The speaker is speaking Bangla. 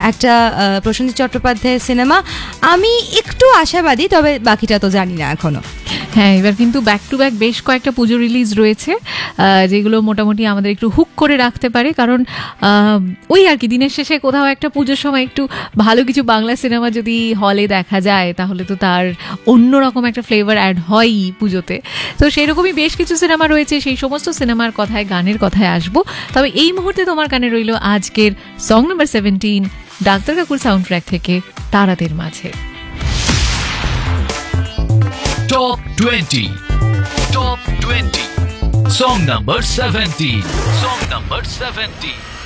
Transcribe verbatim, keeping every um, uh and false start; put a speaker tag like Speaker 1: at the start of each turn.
Speaker 1: একটা প্রসেনজিৎ চট্টোপাধ্যায়ের সিনেমা। আমি একটু আশাবাদী, তবে বাকিটা তো জানি না এখনো।
Speaker 2: হ্যাঁ, এবার কিন্তু ব্যাক টু ব্যাক বেশ কয়েকটা পুজো রিলিজ রয়েছে যেগুলো মোটামুটি আমাদের একটু হুক করে রাখতে পারে, কারণ ওই আর কি দিনের শেষে কোথাও একটা পুজোর সময় একটু ভালো কিছু বাংলা সিনেমা যদি হলে দেখা যায় তাহলে তো তার অন্যরকম একটা ফ্লেভার অ্যাড হয়ই পুজোতে। তো সেরকমই বেশ কিছু সিনেমা রয়েছে, সেই সমস্ত সিনেমার কথায় গানের কথায় আসবো। তবে এই মুহূর্তে তোমার কানে রইল আজকের সং নাম্বার সেভেন্টিন ডাক্তার কাকুর সাউন্ড ট্র্যাক থেকে তারাদের মাঝে।
Speaker 3: Top twenty. Top twenty. Song number seventeen. Song number seventeen.